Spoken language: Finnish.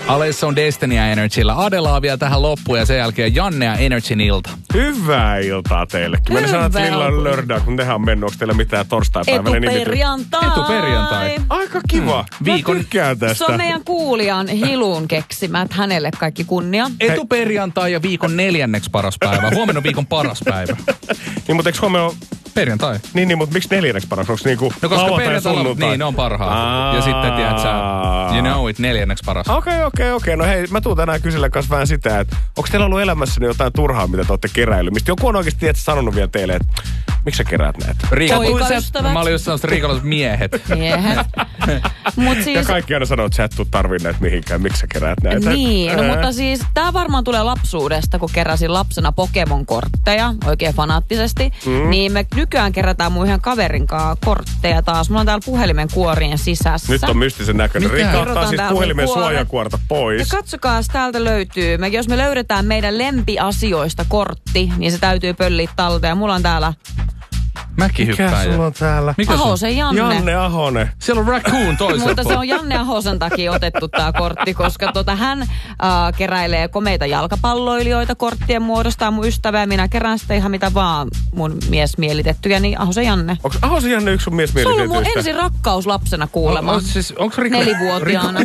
Aleissa on Destiny ja Energyllä. Adelaa vielä tähän loppuun ja sen jälkeen Janne ja Energyn ilta. Hyvää iltaa teillekin. Mä en sano, että milloin on lördää, kun tehdään mennyt. Onko teillä mitään torstaipäivällä nimitys? Etuperjantai. Aika kiva. Viikon tykkään tästä. Se on meidän kuulijan Hilun keksimät. Hänelle kaikki kunnia. Etuperjantai ja viikon 4. paras päivä. Huomenna on viikon paras päivä. Niin, mutta eikö huomenna on... Perjantai. Niin, mutta miksi 4. paras? Onko niinku no koska perjantai niin, ne on parhaat. Ja sitten, tiedät sä, you know it, 4. paras. Okei. No hei, mä tuun tänään kysellä kanssa vähän sitä, että onko teillä ollut elämässäni jotain turhaa, mitä te olette keräillyt? Mistä joku on oikeasti sanonut vielä teille, että miksi sä keräät näitä? Poikaystävät. Mä olin just sanonut riikalaiset miehet. Mut siis... Ja kaikki aina sanoo, että sä et tuu tarvii näitä mihinkään. Miksi sä keräät näitä? Niin, no, mutta siis tää varmaan tulee lapsuudesta, kun keräsin lapsena Pokemon-kortteja oikein fanaattisesti. Niin me nykyään kerätään mun ihan kaverin kanssa kortteja taas. Mulla on täällä puhelimen kuorien sisässä. Nyt on mystisen näköinen. Rikka ottaa siis puhelimen suojakuorta pois. Ja katsokaa, täältä löytyy. Jos me löydetään meidän lempiasioista kortti, niin se täytyy pölliä talteen. Mulla on täällä... Mäkihyppäjä. Mikä sulla on täällä? Ahosen Janne. Janne Ahonen. Siellä on raccoon toisella. Mutta se on Janne Ahosen takia otettu tää kortti, koska hän keräilee komeita jalkapalloilijoita korttien muodosta. Mun ystävä ja minä kerään sitä ihan mitä vaan mun miesmielitettyjä, niin Ahosen Janne. Onko Ahosen Janne yksi sun miesmielitettyistä? Se on mun ensin rakkaus lapsena kuulemma. Onko Rika 4-vuotiaana.